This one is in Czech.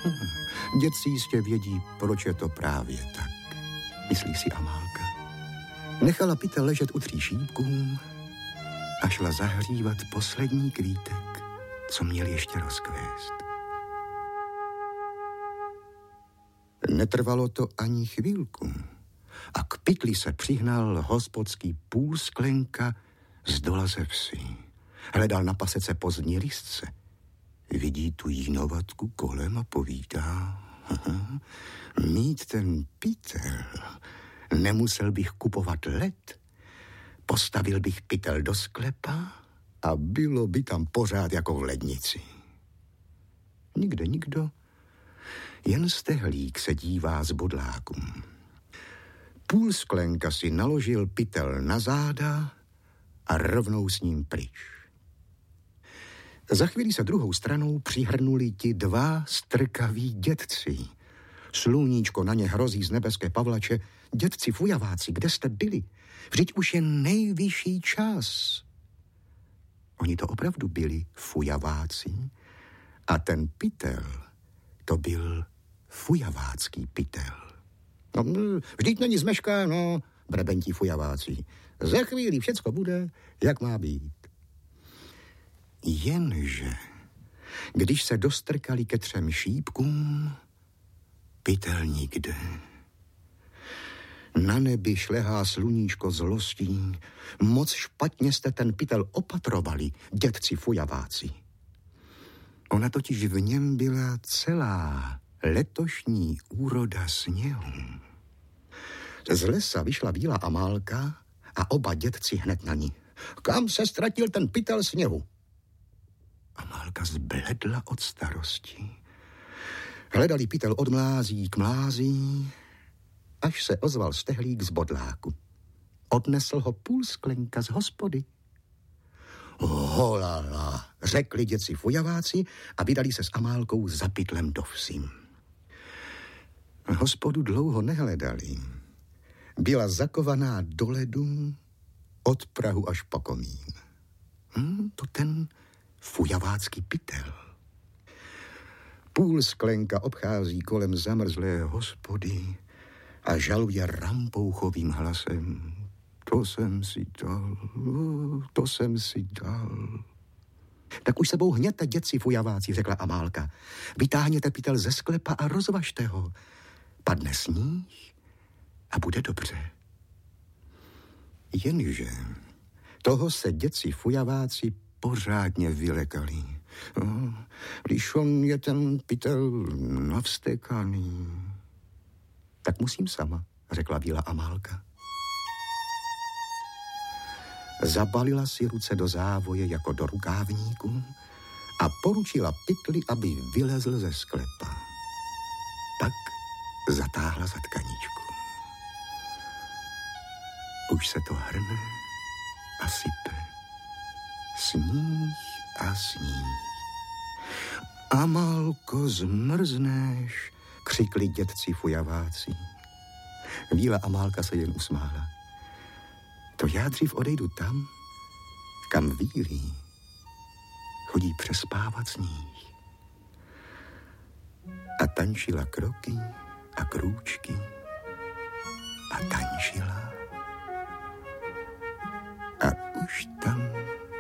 Dědci jistě vědí, proč je to právě tak, myslí si Amálka. Nechala pytel ležet u 3 šípků a šla zahřívat poslední kvítek, co měl ještě rozkvést. Netrvalo to ani chvílku a k pytli se přihnal hospodský Půlsklenka z dola ze vsi. Hledal na pasece pozdní listce. Vidí tu jinovatku kolem a povídá: mít ten pytel, nemusel bych kupovat led, postavil bych pytel do sklepa a bylo by tam pořád jako v lednici. Nikde nikdo, jen stehlík se dívá z bodlákům. Půlsklenka si naložil pytel na záda a rovnou s ním pryč. Za chvíli se druhou stranou přihrnuli ti 2 strkaví dědci. Sluníčko na ně hrozí z nebeské pavlače. Dědci fujaváci, kde jste byli? Vždyť už je nejvyšší čas. Oni to opravdu byli fujaváci a ten pytel, to byl fujavácký pytel. No, vždyť není zmeškáno, brebentí fujaváci. Za chvíli všecko bude, jak má být. Jenže, když se dostrkali ke 3 šípkům, pytel nikde. Na nebi šlehá sluníčko zlostí. Moc špatně jste ten pytel opatrovali, dědci fujaváci. Ona totiž v něm byla celá letošní úroda sněhu. Z lesa vyšla bílá Amálka a oba dědci hned na ní. Kam se ztratil ten pytel sněhu? Amálka zbledla od starosti. Hledali pytel od mlází k mlází, až se ozval stehlík z bodláku. Odnesl ho Půlsklenka z hospody. Holala, řekli dědci fujaváci a vydali se s Amálkou za pytlem do vsi. Hospodu dlouho nehledali. Byla zakovaná do ledu od prahu až po komín. To ten fujavácký pytel. Půlsklenka obchází kolem zamrzlé hospody a žaluje rampouchovým hlasem. To jsem si dal. Tak už sebou hněte, dědci fujaváci, řekla Amálka. Vytáhněte pytel ze sklepa a rozvažte ho. Padne sníh a bude dobře. Jenže toho se dědci fujaváci pořádně vylekali. Když on je ten pytel navstekaný. Tak musím sama, řekla bílá Amálka. Zabalila si ruce do závoje jako do rukávníku a poručila pytli, aby vylezl ze sklepa. Pak zatáhla za tkaničku. Už se to hrne a sype. Sníh a sníh. Amálko, zmrzneš, křikli dědci fujaváci. Bílá Amálka se jen usmála. To já dřív odejdu tam, kam vílí chodí přespávat sníh. A tančila kroky a krůčky a tančila. A už tam